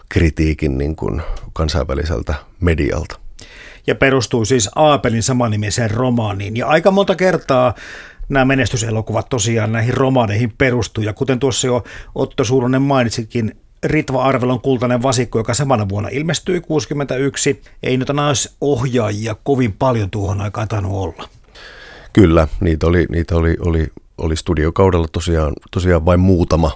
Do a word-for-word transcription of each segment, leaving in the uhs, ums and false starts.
kritiikin niin kuin kansainväliseltä medialta. Ja perustuu siis Aapelin samanimiseen romaaniin. Ja aika monta kertaa nämä menestyselokuvat tosiaan näihin romaaneihin perustuu. Ja kuten tuossa jo Otto Suuronen mainitsikin, Ritva Arvelon Kultainen vasikko, joka samana vuonna ilmestyi kuusikymmentäyksi. Ei noita naisohjaajia kovin paljon tuohon aikaan tainnut olla. Kyllä, niitä oli, niitä oli, oli, oli studiokaudella tosiaan, tosiaan vain muutama.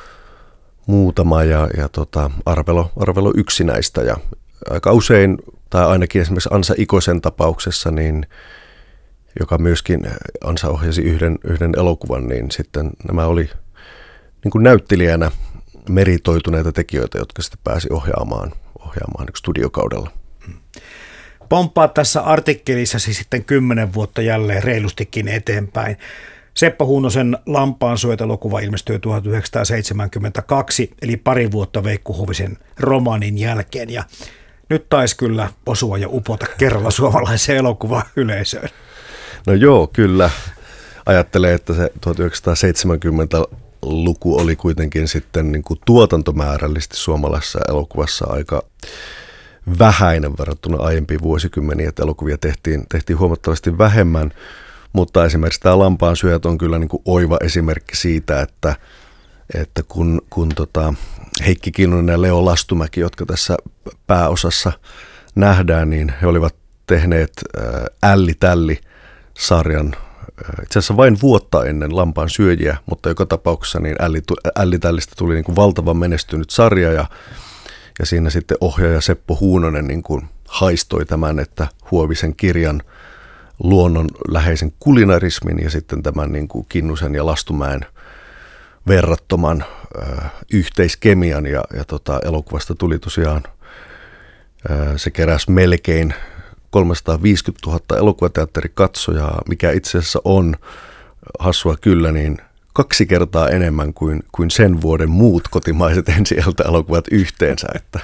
Muutama ja, ja tota, Arvelo, Arvelo yksi näistä. Ja aika usein, tai ainakin esimerkiksi Ansa Ikosen tapauksessa, niin, joka myöskin Ansa ohjasi yhden, yhden elokuvan, niin sitten nämä oli niin kuin näyttelijänä meritoituneita tekijöitä, jotka sitten pääsi ohjaamaan, ohjaamaan studiokaudella. Pomppaa tässä artikkelissasi sitten kymmenen vuotta jälleen reilustikin eteenpäin. Seppo Huunosen Lampaansuojat-elokuva ilmestyi tuhatyhdeksänsataaseitsemänkymmentäkaksi, eli pari vuotta Veikko Hovisen romaanin jälkeen. Ja nyt taisi kyllä osua ja upota kerralla suomalaiseen elokuvayleisöön. No joo, kyllä. Ajattelee, että se tuhatyhdeksänsataaseitsemänkymmentäluku oli kuitenkin sitten niin kuin tuotantomäärällisesti suomalaisessa elokuvassa aika vähäinen verrattuna aiempiin vuosikymmeniin, että elokuvia tehtiin, tehtiin huomattavasti vähemmän, mutta esimerkiksi tämä Lampaansyöjät on kyllä niin kuin oiva esimerkki siitä, että, että kun, kun tota Heikki Kinnunen ja Leo Lastumäki, jotka tässä pääosassa nähdään, niin he olivat tehneet Älli Tälli-sarjan itse asiassa vain vuotta ennen Lampaansyöjiä, mutta joka tapauksessa niin Älli, Älli Tällistä tuli niin kuin valtavan menestynyt sarja ja Ja siinä sitten ohjaaja Seppo Huunonen niin kuin haistoi tämän, että Huovisen kirjan luonnonläheisen kulinarismin ja sitten tämän niin kuin Kinnusen ja Lastumäen verrattoman äh, yhteiskemian. Ja, ja tota, elokuvasta tuli tosiaan, äh, se keräsi melkein kolmesataaviisikymmentätuhatta elokuvateatterikatsojaa, mikä itse asiassa on hassua kyllä, niin kaksi kertaa enemmän kuin, kuin sen vuoden muut kotimaiset ensi-ilta-elokuvat yhteensä. Että.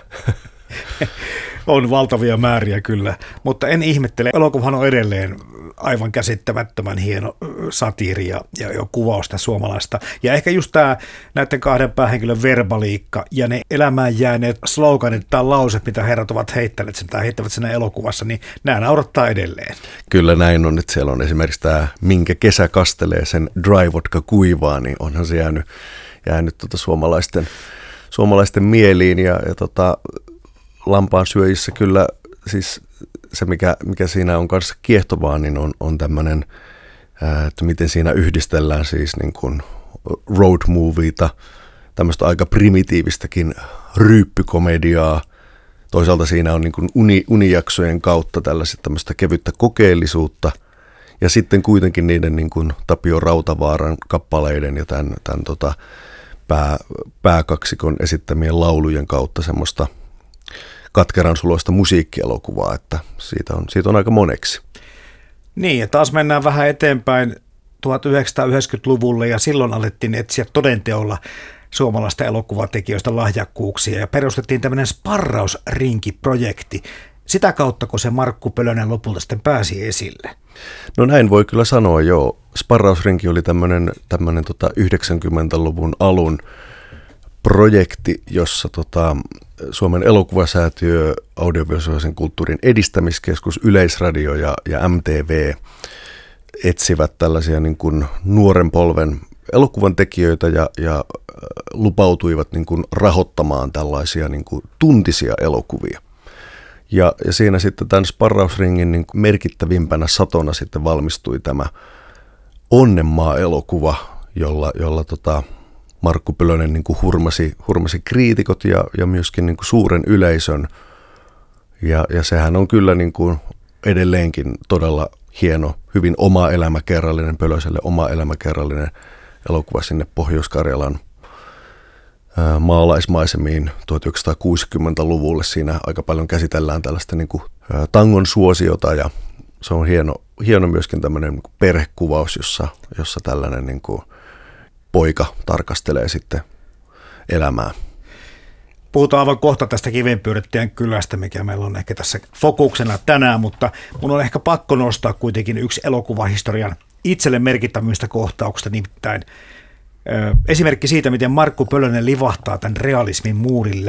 On valtavia määriä kyllä, mutta en ihmettele. Elokuvahan on edelleen aivan käsittämättömän hieno satiiri ja, ja jo kuvausta suomalaista. Ja ehkä just tämä näiden kahden päähenkilön verbaliikka ja ne elämään jääneet sloganit tai lauset, mitä herrat ovat heittäneet tai heittävät siinä elokuvassa, niin nämä naurattaa edelleen. Kyllä näin on, että siellä on esimerkiksi tämä Minkä kesä kastelee sen dry vodka kuivaa, niin onhan se jäänyt, jäänyt tuota suomalaisten, suomalaisten mieliin ja, ja tota, Lampaansyöjissä kyllä siis se, mikä, mikä siinä on kanssa kiehtovaa, niin on, on tämmöinen, että miten siinä yhdistellään siis niin kuin road movieta, tämmöistä aika primitiivistäkin ryyppykomediaa. Toisaalta siinä on niin kuin uni, unijaksojen kautta tällaista tämmöistä kevyttä kokeellisuutta. Ja sitten kuitenkin niiden niin kuin Tapio Rautavaaran kappaleiden ja tämän, tämän tota pää, pääkaksikon esittämien laulujen kautta semmoista katkeran suloista musiikkielokuvaa, että siitä on, siitä on aika moneksi. Niin, ja taas mennään vähän eteenpäin tuhatyhdeksänsataayhdeksänkymmentäluvulle, ja silloin alettiin etsiä todenteolla suomalaista elokuvatekijöistä lahjakkuuksia, ja perustettiin tämmöinen sparrausrinkiprojekti. Sitä kautta, kun se Markku Pölönen lopulta sitten pääsi esille. No näin voi kyllä sanoa, joo. Sparrausrinki oli tämmöinen, tämmöinen tota yhdeksänkymmentäluvun alun projekti, jossa tota Suomen elokuvasäätiö, audiovisuaalisen kulttuurin edistämiskeskus, Yleisradio ja, ja M T V etsivät tällaisia niin kuin nuoren polven elokuvan tekijöitä ja, ja lupautuivat niin kuin rahoittamaan tällaisia niin kuin tuntisia elokuvia. Ja, ja siinä sitten tämän sparrausringin niin kuin merkittävimpänä satona sitten valmistui tämä Onnenmaa-elokuva, jolla, jolla tota Markku Pölönen niin kuin hurmasi, hurmasi kriitikot ja, ja myöskin niin kuin suuren yleisön. Ja, ja sehän on kyllä niin kuin edelleenkin todella hieno, hyvin oma elämäkerrallinen, Pölöselle oma elämäkerrallinen elokuva sinne Pohjois-Karjalan ää, maalaismaisemiin tuhatyhdeksänsataakuusikymmentäluvulle. Siinä aika paljon käsitellään tällaista niin kuin, ää, tangon suosiota ja se on hieno, hieno myöskin tämmöinen niin kuin perhekuvaus, jossa, jossa tällainen niin kuin poika tarkastelee sitten elämää. Puhutaan aivan kohta tästä Kivenpyörittäjän kylästä, mikä meillä on ehkä tässä fokuksena tänään, mutta mun on ehkä pakko nostaa kuitenkin yksi elokuvahistorian itselle merkittävistä kohtauksista, nimittäin ö, esimerkki siitä, miten Markku Pölönen livahtaa tämän realismin muurille.